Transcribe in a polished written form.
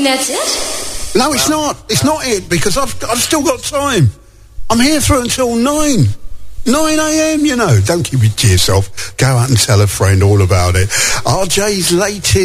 mean that's it? No, it's not. It's not it, because I've still got time. I'm here through until 9 a.m, you know. Don't keep it to yourself. Go out and tell a friend all about it. RJ's latest